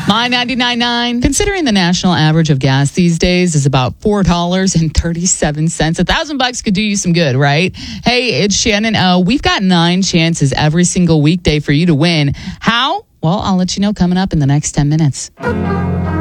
My 99.9. Considering the national average of gas these days is about $4.37, $1,000 could do you some good, right? Hey, it's Shannon. We've got 9 chances every single weekday for you to win. How? Well, I'll let you know coming up in the next 10 minutes.